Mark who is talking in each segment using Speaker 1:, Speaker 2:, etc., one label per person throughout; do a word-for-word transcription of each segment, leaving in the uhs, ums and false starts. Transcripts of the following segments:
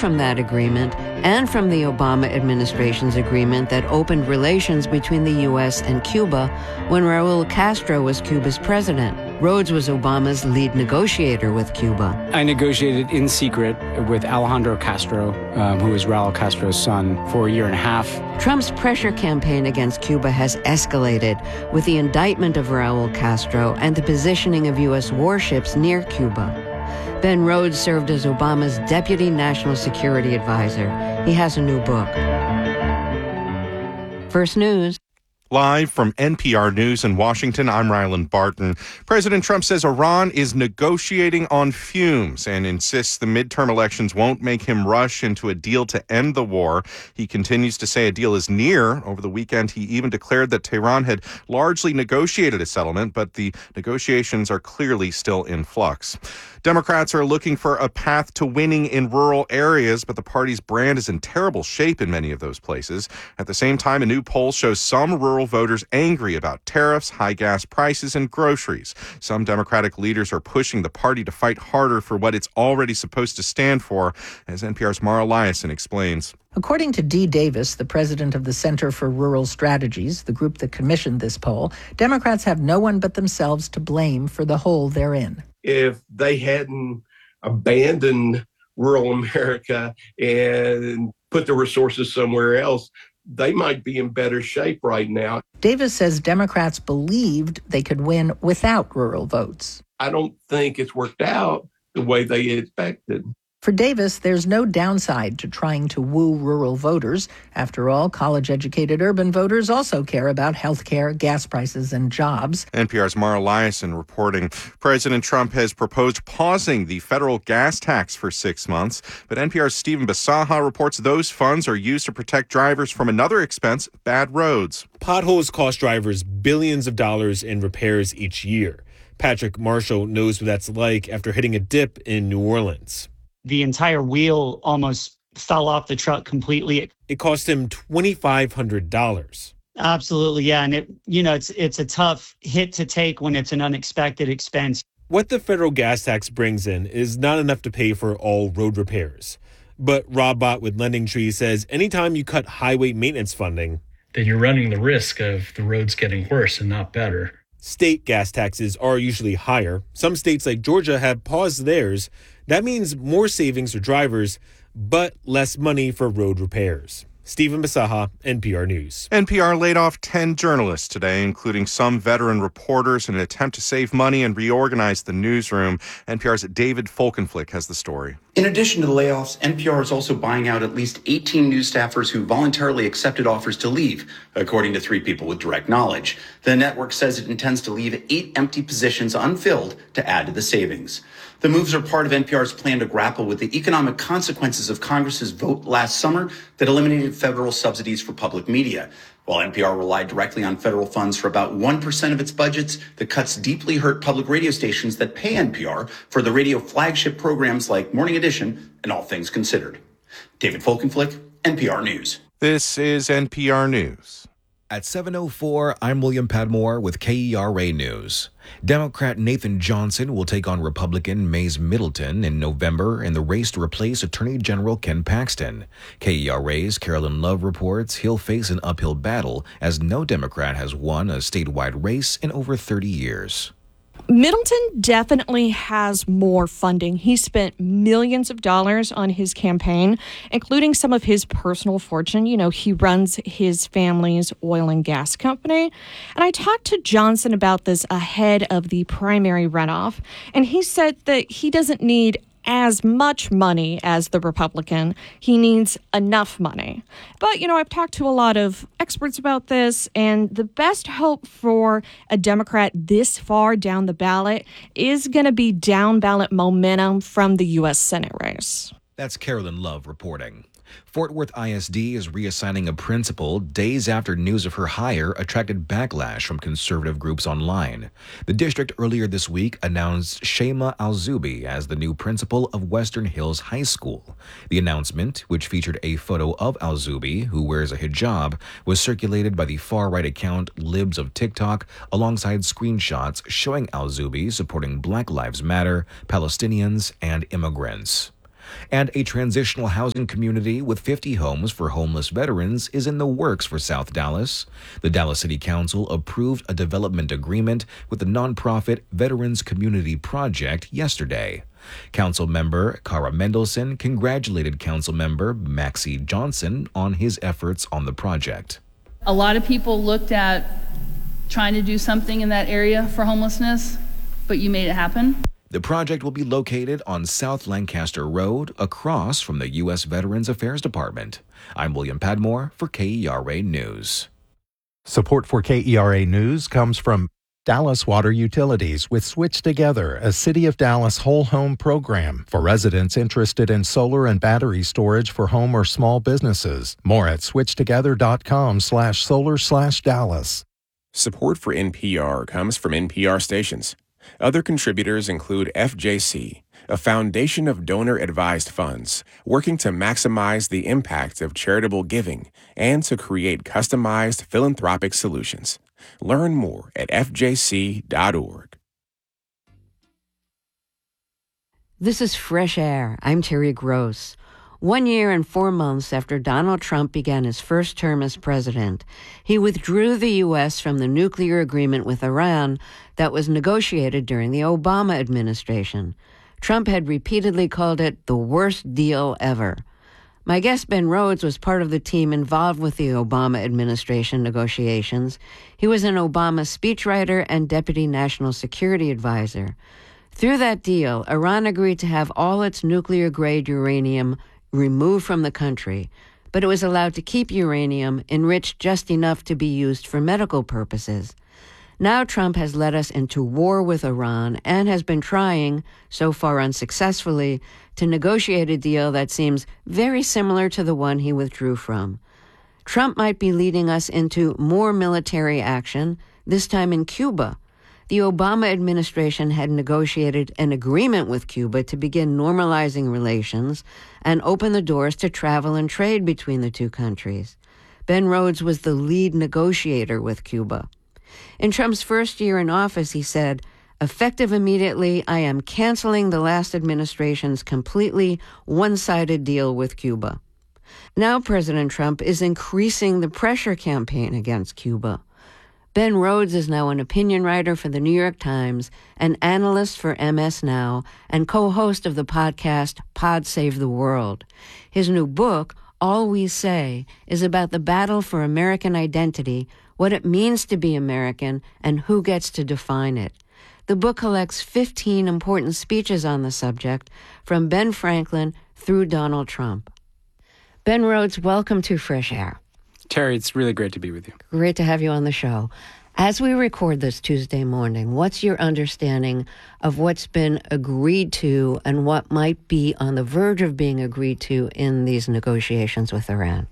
Speaker 1: from that agreement and from the Obama administration's agreement that opened relations between the U S and Cuba when Raul Castro was Cuba's president. Rhodes was Obama's lead negotiator with Cuba.
Speaker 2: I negotiated in secret with Alejandro Castro, um, who is Raul Castro's son, for a year and a half.
Speaker 1: Trump's pressure campaign against Cuba has escalated with the indictment of Raul Castro and the positioning of U S warships near Cuba. Ben Rhodes served as Obama's deputy national security advisor. He has a new book. First News.
Speaker 3: Live from N P R News in Washington, I'm Ryland Barton. President Trump says Iran is negotiating on fumes and insists the midterm elections won't make him rush into a deal to end the war. He continues to say a deal is near. Over the weekend, he even declared that Tehran had largely negotiated a settlement, but the negotiations are clearly still in flux. Democrats are looking for a path to winning in rural areas, but the party's brand is in terrible shape in many of those places. At the same time, a new poll shows some rural voters angry about tariffs, high gas prices, and groceries. Some Democratic leaders are pushing the party to fight harder for what it's already supposed to stand for, as N P R's Mara Liasson explains.
Speaker 4: According to Dee Davis, the president of the Center for Rural Strategies, the group that commissioned this poll, Democrats have no one but themselves to blame for the hole they're in.
Speaker 5: If they hadn't abandoned rural America and put the resources somewhere else, they might be in better shape right now.
Speaker 4: Davis says Democrats believed they could win without rural votes.
Speaker 5: I don't think it's worked out the way they expected.
Speaker 4: For Davis, there's no downside to trying to woo rural voters. After all, college-educated urban voters also care about health care, gas prices, and jobs.
Speaker 3: N P R's Mara Liasson reporting. President Trump has proposed pausing the federal gas tax for six months, but N P R's Stephen Bisaha reports those funds are used to protect drivers from another expense, bad roads.
Speaker 6: Potholes cost drivers billions of dollars in repairs each year. Patrick Marshall knows what that's like after hitting a dip in New Orleans.
Speaker 7: The entire wheel almost fell off the truck completely.
Speaker 6: It cost him two thousand five hundred dollars.
Speaker 7: Absolutely, yeah. And, it, you know, it's it's a tough hit to take when it's an unexpected expense.
Speaker 6: What the federal gas tax brings in is not enough to pay for all road repairs. But Rob Bott with Lending Tree says anytime you cut highway maintenance funding,
Speaker 8: then you're running the risk of the roads getting worse and not better.
Speaker 6: State gas taxes are usually higher. Some states like Georgia have paused theirs. That means more savings for drivers, but less money for road repairs. Stephen Bisaha, N P R News.
Speaker 3: N P R laid off ten journalists today, including some veteran reporters, in an attempt to save money and reorganize the newsroom. N P R's David Folkenflik has the story.
Speaker 9: In addition to the layoffs, N P R is also buying out at least eighteen news staffers who voluntarily accepted offers to leave, according to three people with direct knowledge. The network says it intends to leave eight empty positions unfilled to add to the savings. The moves are part of N P R's plan to grapple with the economic consequences of Congress's vote last summer that eliminated federal subsidies for public media. While N P R relied directly on federal funds for about one percent of its budgets, the cuts deeply hurt public radio stations that pay N P R for the radio flagship programs like Morning Edition and All Things Considered. David Folkenflik, N P R News.
Speaker 3: This is N P R News.
Speaker 10: At seven oh four, I'm William Padmore with K E R A News. Democrat Nathan Johnson will take on Republican Mays Middleton in November in the race to replace Attorney General Ken Paxton. K E R A's Carolyn Love reports he'll face an uphill battle as no Democrat has won a statewide race in over thirty years.
Speaker 11: Middleton definitely has more funding. He spent millions of dollars on his campaign, including some of his personal fortune. You know, he runs his family's oil and gas company. And I talked to Johnson about this ahead of the primary runoff, and he said that he doesn't need as much money as the Republican. He needs enough money. But, you know, I've talked to a lot of experts about this, and the best hope for a Democrat this far down the ballot is going to be down ballot momentum from the U S Senate race.
Speaker 10: That's Carolyn Love reporting. Fort Worth I S D is reassigning a principal days after news of her hire attracted backlash from conservative groups online. The district earlier this week announced Shema Al-Zubi as the new principal of Western Hills High School. The announcement, which featured a photo of Al-Zubi, who wears a hijab, was circulated by the far-right account Libs of TikTok alongside screenshots showing Al-Zubi supporting Black Lives Matter, Palestinians, and immigrants. And a transitional housing community with fifty homes for homeless veterans is in the works for South Dallas. The Dallas City Council approved a development agreement with the nonprofit Veterans Community Project yesterday. Council member Cara Mendelson congratulated Council member Maxie Johnson on his efforts on the project.
Speaker 12: A lot of people looked at trying to do something in that area for homelessness, but you made it happen.
Speaker 10: The project will be located on South Lancaster Road, across from the U S Veterans Affairs Department. I'm William Padmore for K E R A News.
Speaker 13: Support for K E R A News comes from Dallas Water Utilities with Switch Together, a City of Dallas whole home program for residents interested in solar and battery storage for home or small businesses. More at switchtogether.com slash solar slash Dallas.
Speaker 14: Support for N P R comes from N P R stations. Other contributors include F J C, a foundation of donor-advised funds working to maximize the impact of charitable giving and to create customized philanthropic solutions. Learn more at f j c dot org.
Speaker 1: This is Fresh Air. I'm Terry Gross. One year and four months after Donald Trump began his first term as president, he withdrew the U S from the nuclear agreement with Iran that was negotiated during the Obama administration. Trump had repeatedly called it the worst deal ever. My guest, Ben Rhodes, was part of the team involved with the Obama administration negotiations. He was an Obama speechwriter and deputy national security advisor. Through that deal, Iran agreed to have all its nuclear-grade uranium removed from the country, but it was allowed to keep uranium enriched just enough to be used for medical purposes. Now Trump has led us into war with Iran and has been trying, so far unsuccessfully, to negotiate a deal that seems very similar to the one he withdrew from. Trump might be leading us into more military action, this time in Cuba. The Obama administration had negotiated an agreement with Cuba to begin normalizing relations and open the doors to travel and trade between the two countries. Ben Rhodes was the lead negotiator with Cuba. In Trump's first year in office, he said, "Effective immediately, I am canceling the last administration's completely one-sided deal with Cuba." Now President Trump is increasing the pressure campaign against Cuba. Ben Rhodes is now an opinion writer for the New York Times, an analyst for M S Now, and co-host of the podcast Pod Save the World. His new book, All We Say, is about the battle for American identity, what it means to be American, and who gets to define it. The book collects fifteen important speeches on the subject, from Ben Franklin through Donald Trump. Ben Rhodes, welcome to Fresh Air.
Speaker 2: Terry, it's really great to be with you.
Speaker 1: Great to have you on the show. As we record this Tuesday morning, what's your understanding of what's been agreed to and what might be on the verge of being agreed to in these negotiations with Iran?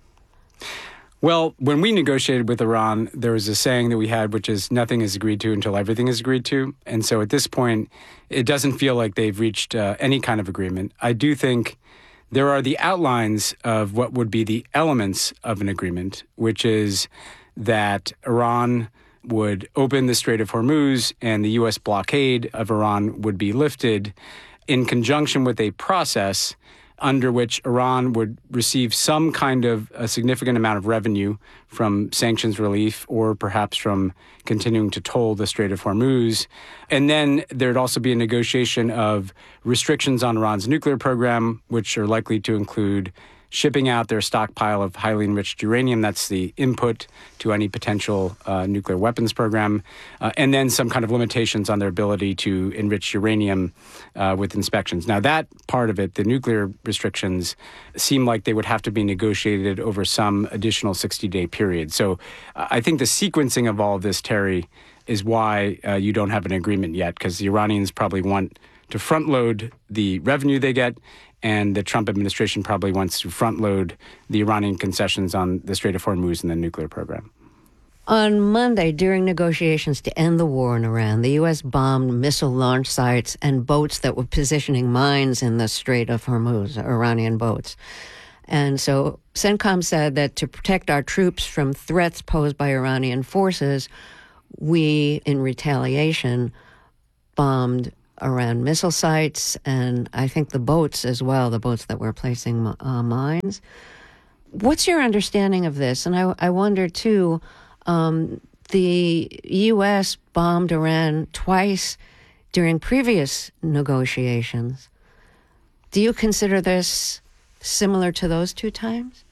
Speaker 2: Well, when we negotiated with Iran, there was a saying that we had, which is nothing is agreed to until everything is agreed to. And so at this point, it doesn't feel like they've reached uh, any kind of agreement. I do think there are the outlines of what would be the elements of an agreement, which is that Iran would open the Strait of Hormuz and the U S blockade of Iran would be lifted in conjunction with a process under which Iran would receive some kind of a significant amount of revenue from sanctions relief or perhaps from continuing to toll the Strait of Hormuz. And then there'd also be a negotiation of restrictions on Iran's nuclear program, which are likely to include shipping out their stockpile of highly enriched uranium. That's the input to any potential uh, nuclear weapons program. Uh, and then some kind of limitations on their ability to enrich uranium uh, with inspections. Now, that part of it, the nuclear restrictions, seem like they would have to be negotiated over some additional sixty-day period. So uh, I think the sequencing of all of this, Terry, is why uh, you don't have an agreement yet, because the Iranians probably want to front load the revenue they get, and the Trump administration probably wants to front-load the Iranian concessions on the Strait of Hormuz and the nuclear program.
Speaker 1: On Monday, during negotiations to end the war in Iran, the U S bombed missile launch sites and boats that were positioning mines in the Strait of Hormuz, Iranian boats. And so CENTCOM said that to protect our troops from threats posed by Iranian forces, we, in retaliation, bombed around missile sites and I think the boats as well, the boats that were placing uh, mines. What's your understanding of this? And I, I wonder, too, um, the U S bombed Iran twice during previous negotiations. Do you consider this similar to those two times?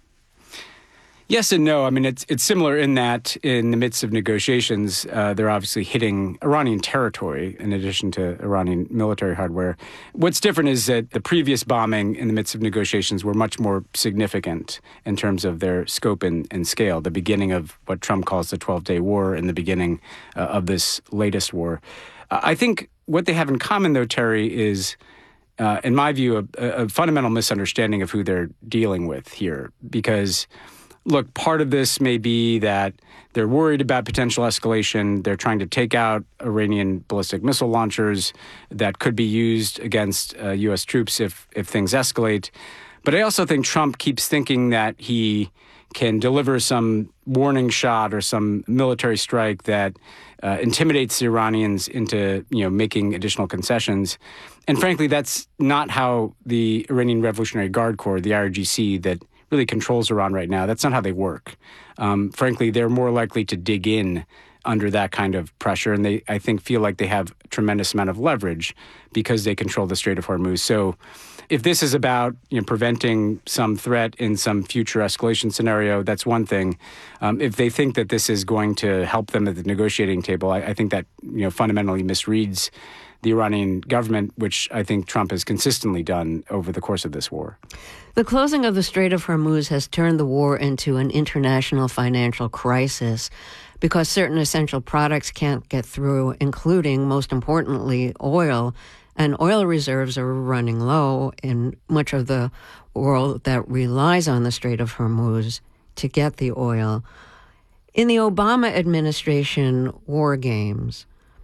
Speaker 2: Yes and no. I mean, it's it's similar in that in the midst of negotiations, uh, they're obviously hitting Iranian territory in addition to Iranian military hardware. What's different is that the previous bombing in the midst of negotiations were much more significant in terms of their scope and, and scale, the beginning of what Trump calls the twelve-day war and the beginning uh, of this latest war. Uh, I think what they have in common, though, Terry, is, uh, in my view, a, a fundamental misunderstanding of who they're dealing with here because look, part of this may be that they're worried about potential escalation. They're trying to take out Iranian ballistic missile launchers that could be used against uh, U S troops if, if things escalate. But I also think Trump keeps thinking that he can deliver some warning shot or some military strike that uh, intimidates the Iranians into, you know, making additional concessions. And frankly, that's not how the Iranian Revolutionary Guard Corps, the I R G C, that really controls Iran right now. That's not how they work. Um, frankly, they're more likely to dig in under that kind of pressure, and they, I think, feel like they have a tremendous amount of leverage because they control the Strait of Hormuz. So if this is about, you know, preventing some threat in some future escalation scenario, that's one thing. Um, if they think that this is going to help them at the negotiating table, I, I think that, you know, fundamentally misreads the Iranian government, which I think Trump has consistently done over the course of this war.
Speaker 1: The closing of the Strait of Hormuz has turned the war into an international financial crisis because certain essential products can't get through, including, most importantly, oil. And oil reserves are running low in much of the world that relies on the Strait of Hormuz to get the oil. In the Obama administration war games,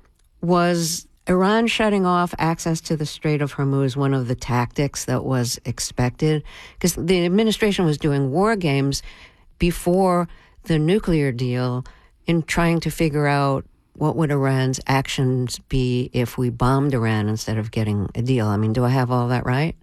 Speaker 1: was Iran shutting off access to the Strait of Hormuz one of the tactics that was expected? Because the administration was doing war games before the nuclear deal in trying to figure out what would Iran's actions be if we bombed Iran instead of getting a deal. I mean, do I have all that right?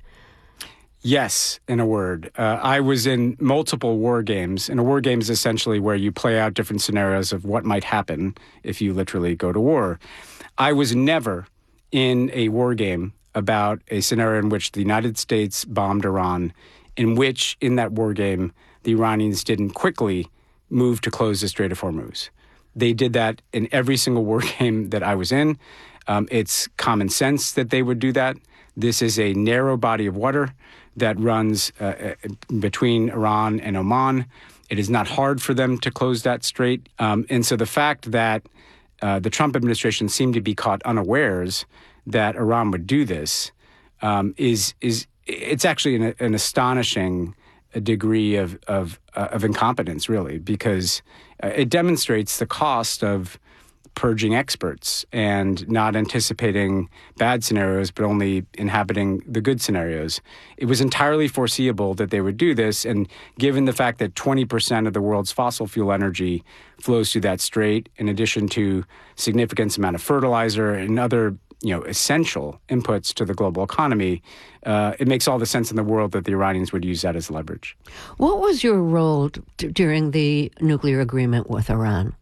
Speaker 2: Yes, in a word. Uh, I was in multiple war games, and a war game is essentially where you play out different scenarios of what might happen if you literally go to war. I was never in a war game about a scenario in which the United States bombed Iran, in which, in that war game, the Iranians didn't quickly move to close the Strait of Hormuz. They did that in every single war game that I was in. Um, it's common sense that they would do that. This is a narrow body of water that runs uh, between Iran and Oman. It is not hard for them to close that strait. Um, and so the fact that uh, the Trump administration seemed to be caught unawares that Iran would do this um, is is it's actually an, an astonishing degree of of, uh, of incompetence, really, because uh, it demonstrates the cost of purging experts and not anticipating bad scenarios, but only inhabiting the good scenarios. It was entirely foreseeable that they would do this. And given the fact that twenty percent of the world's fossil fuel energy flows through that strait, in addition to significant amount of fertilizer and other, you know, essential inputs to the global economy, uh, it makes all the sense in the world that the Iranians would use that as leverage.
Speaker 1: What was your role t- during the nuclear agreement with Iran?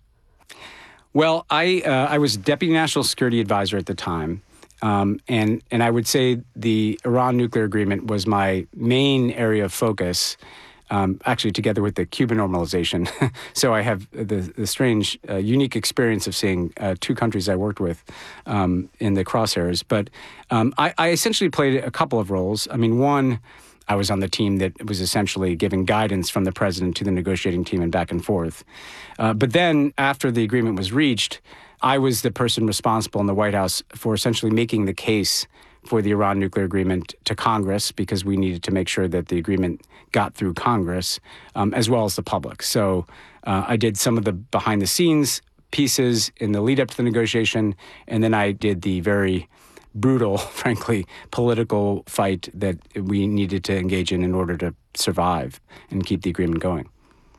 Speaker 2: Well, I uh, I was Deputy National Security Advisor at the time, um, and and I would say the Iran nuclear agreement was my main area of focus, um, actually together with the Cuban normalization. So I have the, the strange, uh, unique experience of seeing uh, two countries I worked with um, in the crosshairs. But um, I, I essentially played a couple of roles. I mean, one, I was on the team that was essentially giving guidance from the president to the negotiating team and back and forth. Uh, but then after the agreement was reached, I was the person responsible in the White House for essentially making the case for the Iran nuclear agreement to Congress, because we needed to make sure that the agreement got through Congress, um, as well as the public. So uh, I did some of the behind-the-scenes pieces in the lead-up to the negotiation, and then I did the very brutal, frankly, political fight that we needed to engage in in order to survive and keep the agreement going.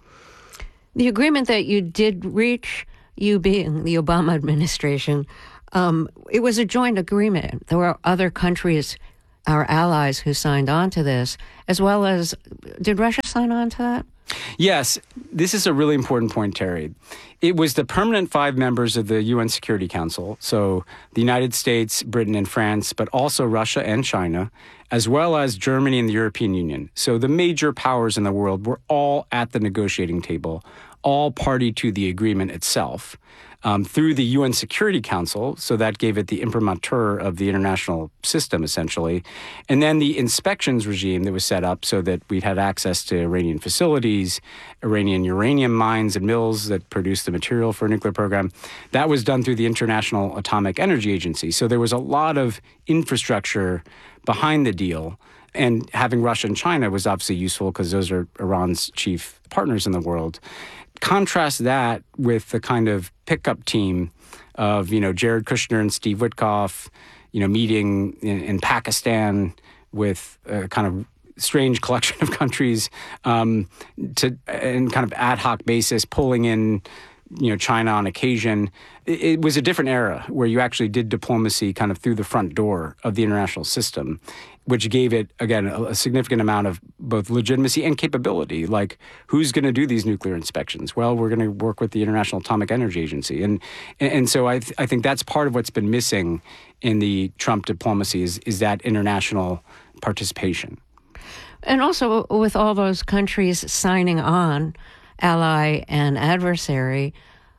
Speaker 1: The agreement that you did reach, you being the Obama administration, Um, it was a joint agreement. There were other countries, our allies, who signed on to this, as well as, did Russia sign on to that?
Speaker 2: Yes, this is a really important point, Terry. It was the permanent five members of the U N Security Council, so the United States, Britain, and France, but also Russia and China, as well as Germany and the European Union. So the major powers in the world were all at the negotiating table, all party to the agreement itself. Um, through the U N Security Council, so that gave it the imprimatur of the international system, essentially. And then the inspections regime that was set up so that we had access to Iranian facilities, Iranian uranium mines and mills that produce the material for a nuclear program. That was done through the International Atomic Energy Agency. So there was a lot of infrastructure behind the deal. And having Russia and China was obviously useful because those are Iran's chief partners in the world. Contrast that with the kind of pickup team of, you know, Jared Kushner and Steve Witkoff, you know, meeting in, in Pakistan with a kind of strange collection of countries um, to and kind of ad hoc basis, pulling in, you know, China on occasion. It, it was a different era where you actually did diplomacy kind of through the front door of the international system, which gave it, again, a, a significant amount of both legitimacy and capability. Like, who's going to do these nuclear inspections? Well, we're going to work with the International Atomic Energy Agency. And and so I, th- I think that's part of what's been missing in the Trump diplomacy is, is that international participation.
Speaker 1: And also with all those countries signing on, ally and adversary,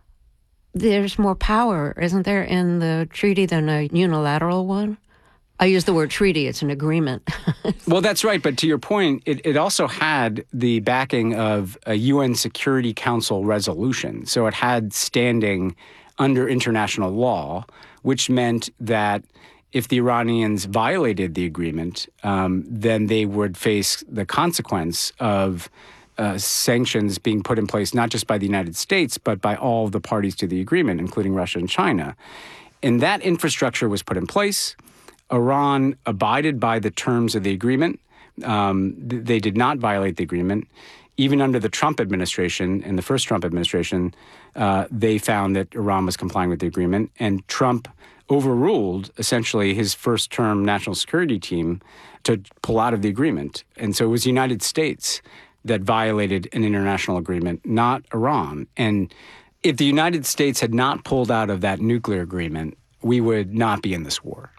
Speaker 1: there's more power, isn't there, in the treaty than a unilateral one? I use the word treaty, it's an agreement.
Speaker 2: Well, that's right. But to your point, it, it also had the backing of a U N Security Council resolution. So it had standing under international law, which meant that if the Iranians violated the agreement, um, then they would face the consequence of uh, sanctions being put in place, not just by the United States, but by all of the parties to the agreement, including Russia and China. And that infrastructure was put in place. Iran abided by the terms of the agreement. Um, th- they did not violate the agreement. Even under the Trump administration, in the first Trump administration, uh, they found that Iran was complying with the agreement. And Trump overruled, essentially, his first-term national security team to pull out of the agreement. And so it was the United States that violated an international agreement, not Iran. And if the United States had not pulled out of that nuclear agreement, we would not be in this war.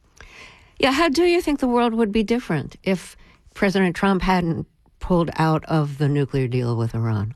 Speaker 1: Yeah, how do you think the world would be different if President Trump hadn't pulled out of the nuclear deal with Iran?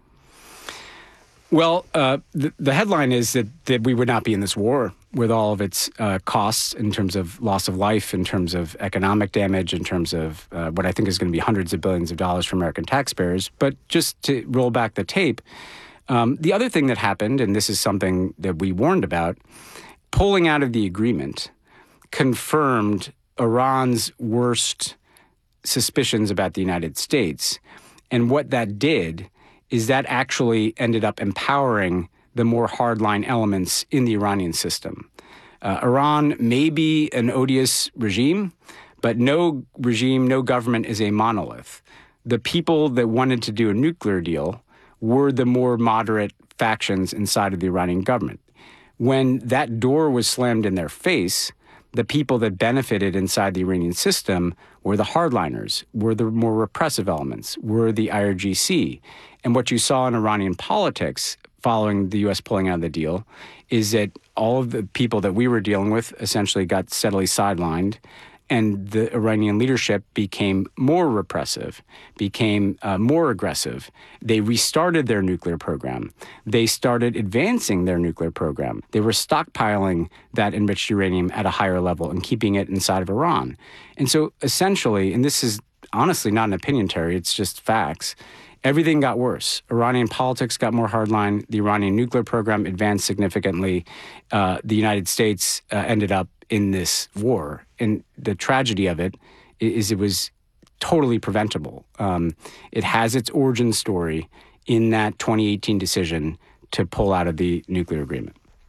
Speaker 2: Well, uh, the, the headline is that, that we would not be in this war with all of its uh, costs in terms of loss of life, in terms of economic damage, in terms of uh, what I think is going to be hundreds of billions of dollars for American taxpayers. But just to roll back the tape, um, the other thing that happened, and this is something that we warned about, pulling out of the agreement confirmed Iran's worst suspicions about the United States. And what that did is that actually ended up empowering the more hardline elements in the Iranian system. Uh, Iran may be an odious regime, but no regime, no government is a monolith. The people that wanted to do a nuclear deal were the more moderate factions inside of the Iranian government. When that door was slammed in their face, the people that benefited inside the Iranian system were the hardliners, were the more repressive elements, were the I R G C. And what you saw in Iranian politics following the U S pulling out of the deal is that all of the people that we were dealing with essentially got steadily sidelined, and the Iranian leadership became more repressive, became uh, more aggressive. They restarted their nuclear program. They started advancing their nuclear program. They were stockpiling that enriched uranium at a higher level and keeping it inside of Iran. And so essentially, and this is honestly not an opinion, Terry, it's just facts, everything got worse. Iranian politics got more hardline. The Iranian nuclear program advanced significantly. Uh, the United States uh, ended up in this war. And the tragedy of it is it was totally preventable. Um, it has its origin story in that twenty eighteen decision to pull out of the nuclear agreement.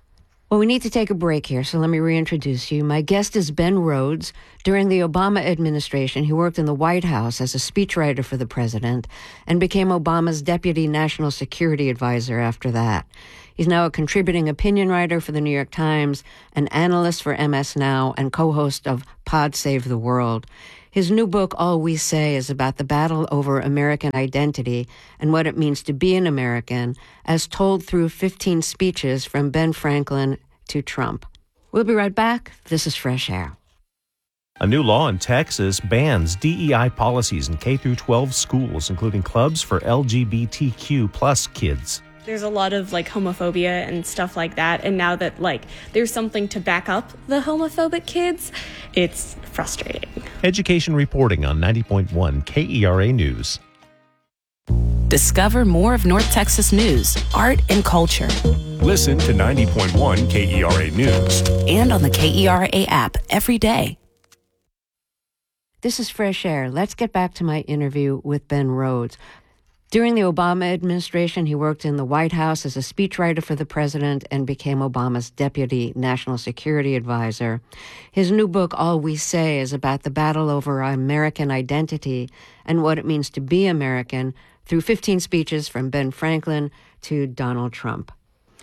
Speaker 1: Well, we need to take a break here, so let me reintroduce you. My guest is Ben Rhodes. During the Obama administration, he worked in the White House as a speechwriter for the president and became Obama's deputy national security advisor after that. He's now a contributing opinion writer for the New York Times, an analyst for M S Now, and co-host of Pod Save the World. His new book, All We Say, is about the battle over American identity and what it means to be an American, as told through fifteen speeches from Ben Franklin to Trump. We'll be right back. This is Fresh Air.
Speaker 15: A new law in Texas bans D E I policies in K through twelve schools, including clubs for L G B T Q plus kids.
Speaker 16: There's a lot of like homophobia and stuff like that, and now that like there's something to back up the homophobic kids, it's frustrating.
Speaker 15: Education reporting on ninety point one K E R A News.
Speaker 17: Discover more of North Texas news, art, and culture.
Speaker 18: Listen to ninety point one K E R A News.
Speaker 17: And on the K E R A app every day.
Speaker 1: This is Fresh Air. Let's get back to my interview with Ben Rhodes. During the Obama administration, he worked in the White House as a speechwriter for the president and became Obama's deputy national security advisor. His new book, All We Say, is about the battle over American identity and what it means to be American through fifteen speeches from Ben Franklin to Donald Trump.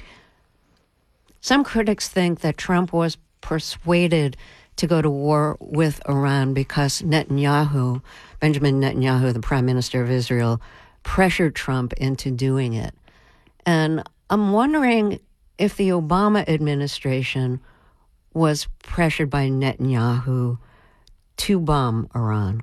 Speaker 1: Some critics think that Trump was persuaded to go to war with Iran because Netanyahu, Benjamin Netanyahu, the prime minister of Israel, pressured Trump into doing it. And I'm wondering if the Obama administration was pressured by Netanyahu to bomb Iran.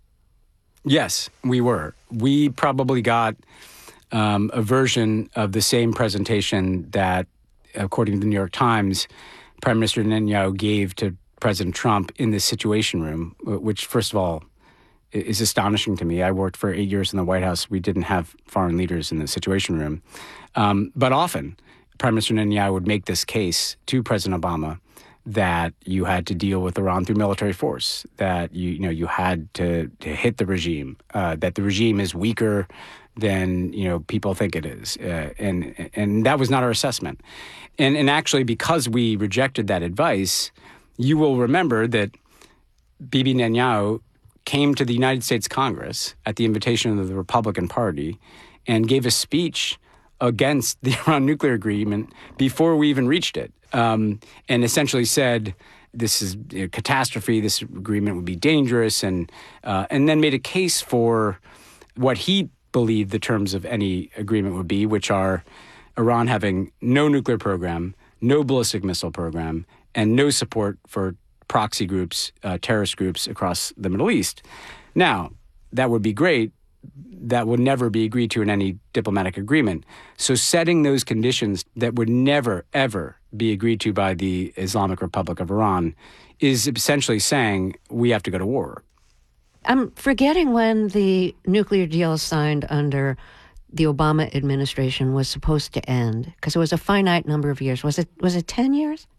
Speaker 2: Yes, we were. We probably got um, a version of the same presentation that, according to the New York Times, Prime Minister Netanyahu gave to President Trump in the Situation Room, which, first of all, is astonishing to me. I worked for eight years in the White House. We didn't have foreign leaders in the Situation Room. Um, but often, Prime Minister Netanyahu would make this case to President Obama that you had to deal with Iran through military force, that you you know you had to, to hit the regime, uh, that the regime is weaker than you know people think it is, uh, and and that was not our assessment. And and actually, because we rejected that advice, you will remember that Bibi Netanyahu came to the United States Congress at the invitation of the Republican Party and gave a speech against the Iran nuclear agreement before we even reached it, um, and essentially said, this is a catastrophe, this agreement would be dangerous, and uh, and then made a case for what he believed the terms of any agreement would be, which are Iran having no nuclear program, no ballistic missile program, and no support for proxy groups, uh, terrorist groups across the Middle East. Now, that would be great. That would never be agreed to in any diplomatic agreement. So setting those conditions that would never, ever be agreed to by the Islamic Republic of Iran is essentially saying we have to go to war.
Speaker 1: I'm forgetting when the nuclear deal signed under the Obama administration was supposed to end, because it was a finite number of years. Was it was it ten years?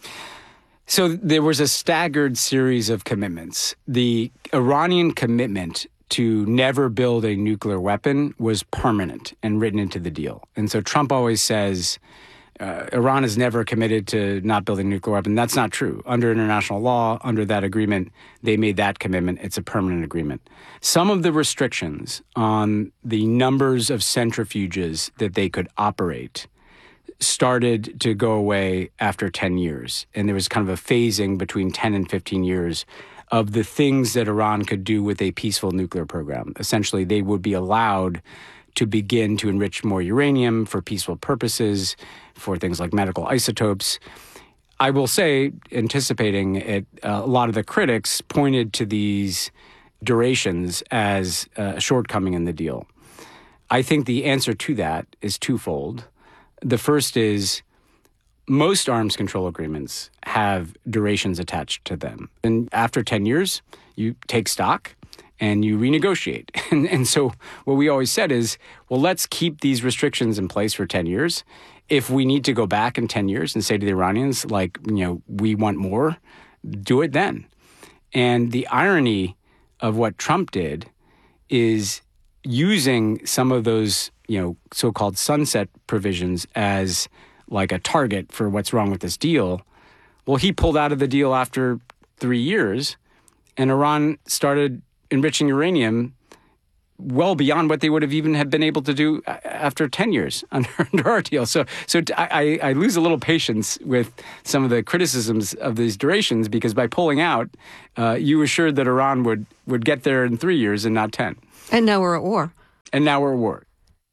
Speaker 2: So there was a staggered series of commitments. The Iranian commitment to never build a nuclear weapon was permanent and written into the deal. And so Trump always says uh, Iran is never committed to not building a nuclear weapon. That's not true. Under international law, under that agreement, they made that commitment. It's a permanent agreement. Some of the restrictions on the numbers of centrifuges that they could operate started to go away after ten years. And there was kind of a phasing between ten and fifteen years of the things that Iran could do with a peaceful nuclear program. Essentially, they would be allowed to begin to enrich more uranium for peaceful purposes, for things like medical isotopes. I will say, anticipating it, uh, a lot of the critics pointed to these durations as a shortcoming in the deal. I think the answer to that is twofold. The first is most arms control agreements have durations attached to them. And after ten years, you take stock and you renegotiate. And, and so what we always said is, well, let's keep these restrictions in place for ten years. If we need to go back in ten years and say to the Iranians, like, you know, we want more, do it then. And the irony of what Trump did is using some of those, you know, so-called sunset provisions as like a target for what's wrong with this deal. Well, he pulled out of the deal after three years, and Iran started enriching uranium well beyond what they would have even have been able to do after ten years under, under our deal. So so I, I lose a little patience with some of the criticisms of these durations, because by pulling out, uh, you assured that Iran would, would get there in three years and not ten.
Speaker 1: And now we're at war.
Speaker 2: And now we're at war.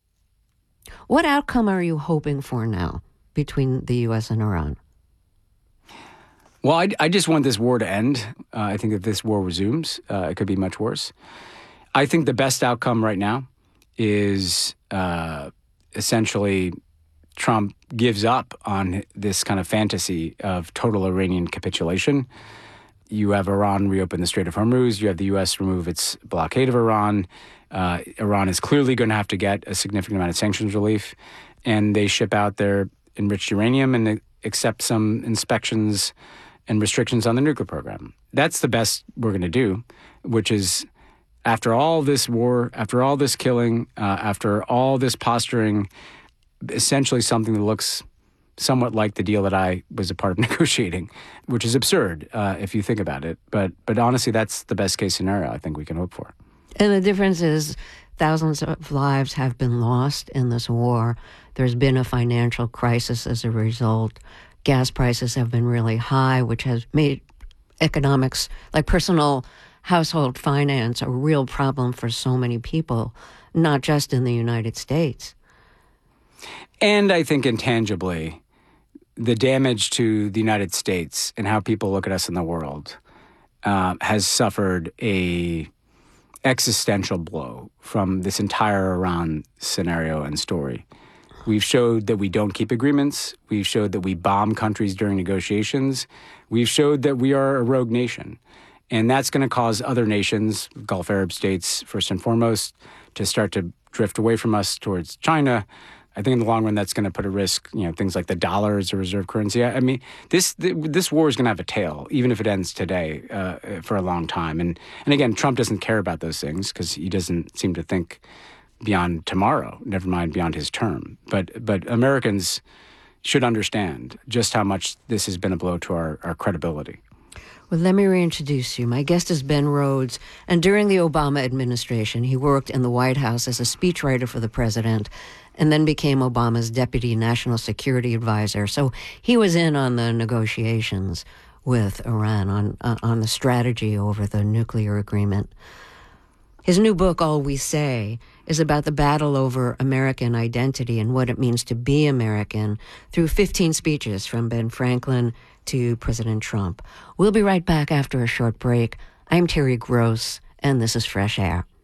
Speaker 1: What outcome are you hoping for now between the U S and Iran?
Speaker 2: Well, I, I just want this war to end. Uh, I think if this war resumes, uh, it could be much worse. I think the best outcome right now is uh, essentially Trump gives up on this kind of fantasy of total Iranian capitulation. You have Iran reopen the Strait of Hormuz. You have the U S remove its blockade of Iran. Uh, Iran is clearly going to have to get a significant amount of sanctions relief, and they ship out their enriched uranium and accept some inspections and restrictions on the nuclear program. That's the best we're going to do, which is, after all this war, after all this killing, uh, after all this posturing, essentially something that looks somewhat like the deal that I was a part of negotiating, which is absurd uh, if you think about it. But but honestly, that's the best case scenario I think we can hope for.
Speaker 1: And the difference is thousands of lives have been lost in this war. There's been a financial crisis as a result. Gas prices have been really high, which has made economics, like personal household finance, a real problem for so many people, not just in the United States.
Speaker 2: And I think intangibly, the damage to the United States and how people look at us in the world uh, has suffered a existential blow from this entire Iran scenario and story. We've showed that we don't keep agreements. We've showed that we bomb countries during negotiations. We've showed that we are a rogue nation. And that's going to cause other nations, Gulf Arab states first and foremost, to start to drift away from us towards China. I think in the long run, that's going to put at risk, you know, things like the dollar as a reserve currency. I mean, this this war is going to have a tail, even if it ends today, uh, for a long time. And and again, Trump doesn't care about those things because he doesn't seem to think beyond tomorrow, never mind beyond his term. But but Americans should understand just how much this has been a blow to our, our credibility.
Speaker 1: Well, let me reintroduce you. My guest is Ben Rhodes, and during the Obama administration, he worked in the White House as a speechwriter for the president and then became Obama's deputy national security advisor. So he was in on the negotiations with Iran, on, uh, on the strategy over the nuclear agreement. His new book, All We Say, is about the battle over American identity and what it means to be American through fifteen speeches from Ben Franklin to President Trump. We'll be right back after a short break. I'm Terry Gross, and this is Fresh Air.